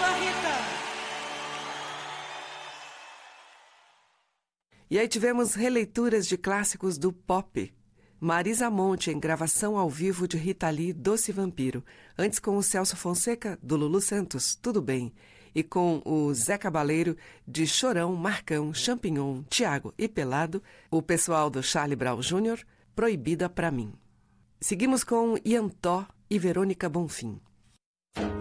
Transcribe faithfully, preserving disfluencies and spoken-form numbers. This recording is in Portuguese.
a Rita. E aí tivemos releituras de clássicos do pop. Marisa Monte em gravação ao vivo de Rita Lee, Doce Vampiro. Antes com o Celso Fonseca, do Lulu Santos, Tudo Bem. E com o Zé Cabaleiro, de Chorão, Marcão, Champignon, Tiago e Pelado. O pessoal do Charlie Brown Júnior, Proibida Pra Mim. Seguimos com Ian Tó e Verônica Bonfim.